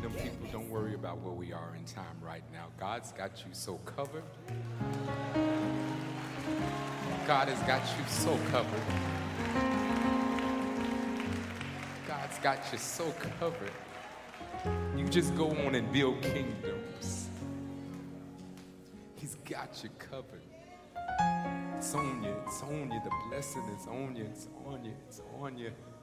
Kingdom people, don't worry about where we are in time right now. God's got you so covered. God has got you so covered. God's got you so covered. You just go on and build kingdoms. He's got you covered. It's on you, it's on you. The blessing is on you, it's on you, it's on you.